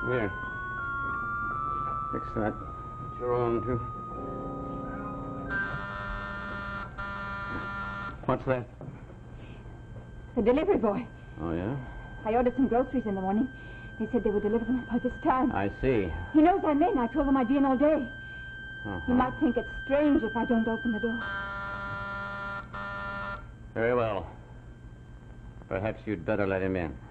Here. Fix that. It's your own, too. What's that? The delivery boy. Oh, yeah? I ordered some groceries in the morning. They said they would deliver them by this time. I see. He knows I'm in. I told him I'd be in all day. Uh-huh. He might think it's strange if I don't open the door. Very well. Perhaps you'd better let him in.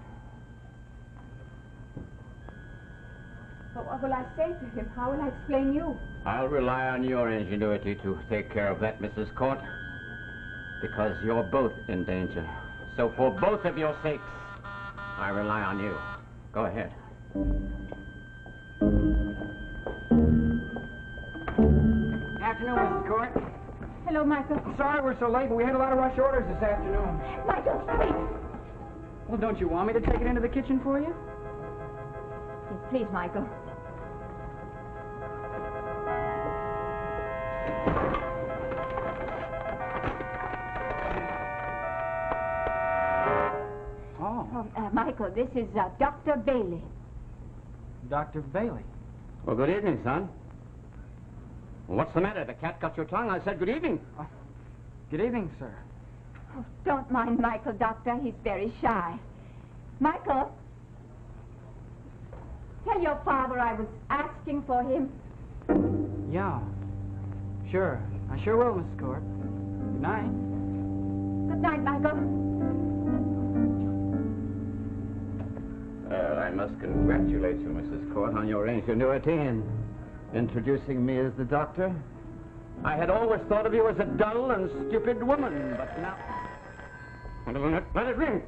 But what will I say to him? How will I explain you? I'll rely on your ingenuity to take care of that, Mrs. Court. Because you're both in danger. So for both of your sakes, I rely on you. Go ahead. Afternoon, Mrs. Court. Hello, Michael. Sorry we're so late, but we had a lot of rush orders this afternoon. Michael, wait. Well, don't you want me to take it into the kitchen for you? Yes, please, Michael. Michael, this is Dr. Bailey. Dr. Bailey. Well, good evening, son. What's the matter? The cat got your tongue. I said good evening. Good evening, sir. Oh, don't mind Michael, Doctor. He's very shy. Michael, tell your father I was asking for him. Yeah. Sure. I sure will, Mrs. Court. Good night. Good night, Michael. Well, I must congratulate you, Mrs. Court, on your ingenuity in introducing me as the doctor. I had always thought of you as a dull and stupid woman, but now... Let it ring.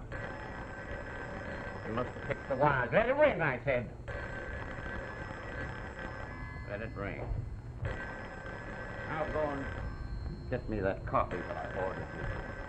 You must have picked the wires. Let it ring, I said. Let it ring. Now go and get me that coffee that I ordered.